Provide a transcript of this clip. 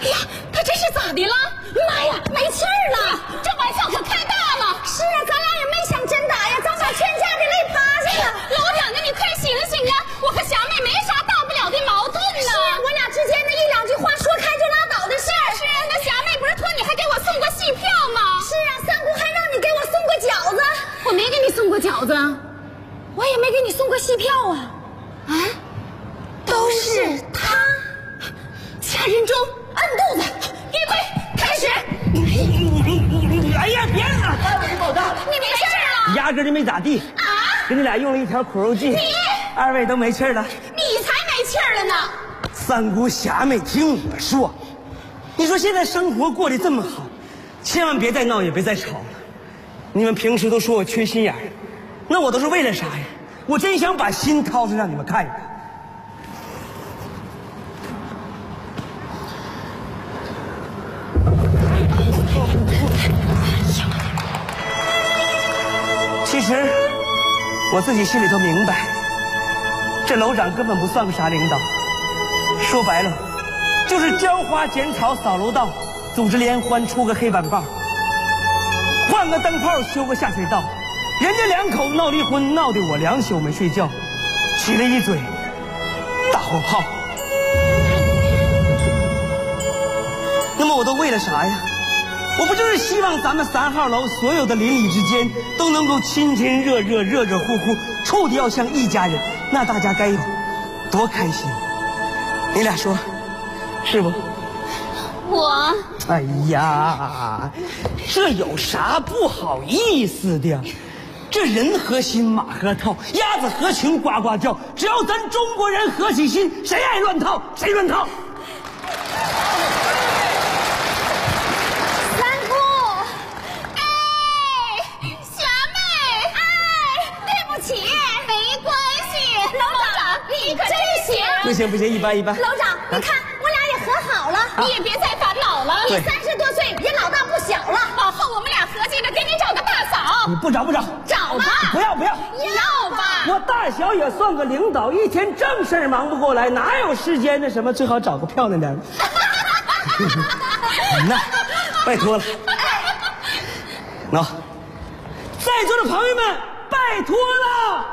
呀，他这是咋的了？妈呀，没气儿了！这玩笑可开大了。 是啊，咱俩也没想真打呀，咱把全家给累趴下了。 老长的，你快醒醒啊！我和霞妹没啥大不了的矛盾呢。 是啊，我俩之间的一两句话说开就拉倒的事儿。 是啊，那霞妹不是托你还给我送过戏票吗？ 是啊，三姑还让你给我送过饺子。 我没给你送过饺子， 我也没给你送过戏票啊。 啊，都是他。掐人中， 摁肚子， 预备，开始。 哎呀，别了，太没保障了。 你没事了？ 压根就没咋地啊！ 给你俩用了一条苦肉计，二位都没气了。 你才没气儿了呢！ 三姑霞妹，听我说，你说现在生活过得这么好，千万别再闹，也别再吵了。你们平时都说我缺心眼儿，那我都是为了啥呀？我真想把心掏出让你们看一看。其实我自己心里头明白，这楼长根本不算个啥领导，说白了就是浇花剪草扫楼道，组织联欢出个黑板报，换个灯泡修个下水道，人家两口子闹离婚，闹得我2宿没睡觉，起了一嘴大火炮。那么我都为了啥呀？我不就是希望咱们3号楼所有的邻里之间都能够亲亲热热、热热乎乎，处的要像一家人，那大家该有多开心？你俩说是不？ 我， 哎呀，这有啥不好意思的？这人合心，马合套，鸭子合群，呱呱叫。只要咱中国人合起心，谁爱乱套谁乱套。不行不行，一般一般。 楼长，你看我俩也和好了， 你也别再烦恼了。 你30多岁也老大不小了， 往后我们俩合计着给你找个大嫂。 你不找不找？ 找吧。 不要不要。 要吧。 我大小也算个领导，一天正事忙不过来，哪有时间那什么？最好找个漂亮点。那拜托了。喏，在座的朋友们，拜托了。